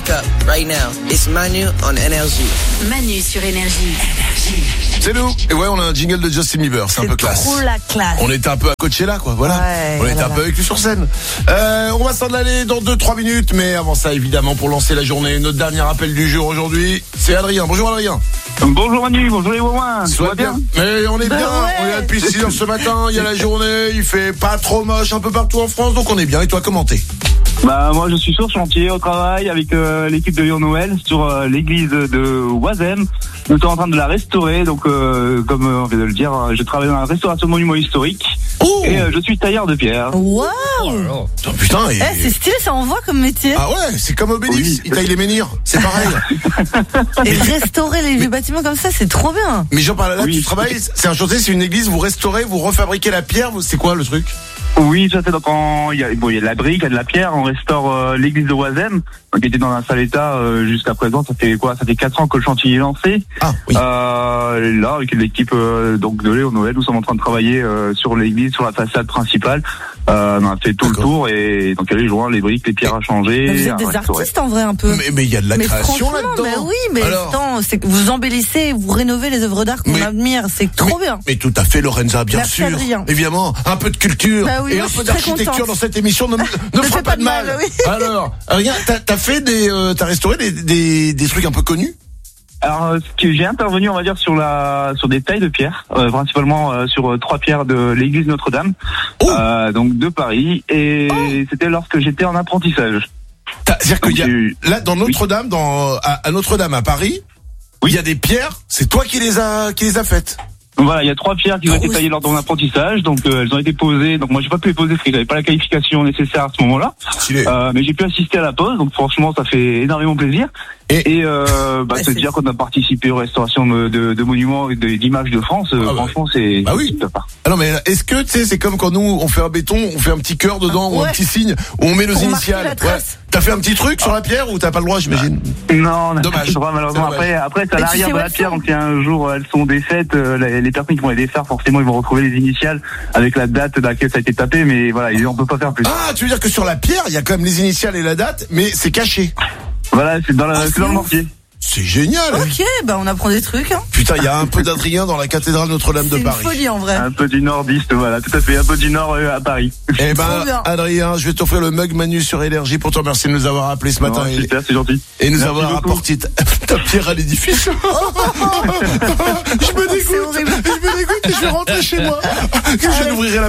wake up right now. It's Manu on Énergie. Manu sur Énergie. C'est nous. Et ouais, on a un jingle de Justin Bieber, c'est un peu classe. Trop la classe. On était un peu à Coachella, quoi, voilà. Ouais, on était voilà. un peu avec lui sur scène. On va s'en aller dans 2-3 minutes, mais avant ça, évidemment, pour lancer la journée, notre dernier appel du jour aujourd'hui, c'est Adrien. Bonjour Adrien. Bonjour Manu, bonjour les Wouin. Soit bien. Mais on est bien, ouais. on est là depuis 6h ce matin, il y a la journée, il fait pas trop moche un peu partout en France, donc on est bien. Et toi, comment t'es ? Bah moi je suis sur chantier au travail avec l'équipe de Lyon Noël sur l'église de Oisem. Nous sommes en train de la restaurer, donc comme on vient de le dire, je travaille dans la restauration de monuments historiques. Oh Et je suis tailleur de pierre. Waouh. Putain, et... C'est stylé, ça envoie comme métier. Ah ouais, c'est comme Obélix, Oui. il taille les menhirs, c'est pareil. Et restaurer les vieux bâtiments comme ça, c'est trop bien. Mais j'en parle là, Oui. tu travailles, c'est un chantier, c'est une église, vous restaurez, vous refabriquez la pierre, c'est quoi le truc ? Oui, ça c'est donc il y a de la brique, il y a de la pierre, on restaure l'église de Oisem, qui était dans un sale état jusqu'à présent. Ça fait 4 ans que le chantier est lancé. Ah oui. Là avec l'équipe donc de Léon Noël, nous sommes en train de travailler sur l'église, sur la façade principale. On a fait tout D'accord. le tour et donc il y a les joints, les briques, les pierres à changer. Mais vous êtes à des restaurer. artistes en vrai un peu. Mais il y a de la Mais création franchement, là-dedans. mais oui, mais Alors, attends, c'est que vous embellissez, vous rénovez les œuvres d'art qu'on Mais- admire, c'est trop bien. Mais tout à fait, Lorenza, bien Merci, sûr. Adrien. Évidemment, un peu de culture Bah oui, et moi, un je peu suis très d'architecture contente. dans cette émission ne fera fait pas de mal. oui. Alors, Adrien, t'as fait t'as restauré des trucs un peu connus ? Alors, ce que j'ai intervenu, on va dire, sur des tailles de pierre, principalement sur 3 pierres de l'église Notre-Dame, Oh. donc de Paris, et c'était lorsque j'étais en apprentissage. C'est-à-dire qu'il y a, Donc, là, dans Notre-Dame, à Notre-Dame à Paris, il y a des pierres, c'est toi qui les as faites. Voilà, il y a 3 pierres qui ont été taillées lors de mon apprentissage, donc elles ont été posées. Donc moi j'ai pas pu les poser parce que j'avais pas la qualification nécessaire à ce moment-là. Stylé. Mais j'ai pu assister à la pose, donc franchement ça fait énormément plaisir. Et se c'est- dire qu'on a participé aux restaurations de monuments et d'images de France, bah, franchement c'est bah oui. c'est top. Ah non, mais est-ce que, tu sais, c'est comme quand nous, on fait un béton, on fait un petit cœur dedans, ou un Ouais. petit signe, où on met nos Pour marquer initiales. la trace. T'as fait un petit truc sur la pierre ou t'as pas le droit, j'imagine? Non, on a Dommage. pas le droit, malheureusement. C'est dommage. Après c'est à Mais tu l'arrière sais de où la elles pierre, sont. donc si un jour elles sont défaites, les personnes qui vont les défaire, forcément ils vont retrouver les initiales avec la date à laquelle ça a été tapé, mais voilà, on peut pas faire plus. Ah, tu veux dire que sur la pierre, il y a quand même les initiales et la date, mais c'est caché. Voilà, c'est dans Ah, c'est c'est dans le ouf. mortier. C'est génial. Ok, bah on apprend des trucs. Hein. Putain, il y a un peu d'Adrien dans la cathédrale Notre-Dame de C'est une Paris. folie en vrai. Un peu du nordiste, voilà, tout à fait, un peu du nord à Paris. Eh Trop ben, bien. Adrien, je vais t'offrir le mug Manu sur Énergie pour te remercier de nous avoir appelé ce matin Non, super, c'est gentil. et nous Merci avoir beaucoup. apporté ta pierre à l'édifice. Je me C'est dégoûte. horrible. Je me dégoûte et je vais rentrer chez moi. Que je n'ouvrirai la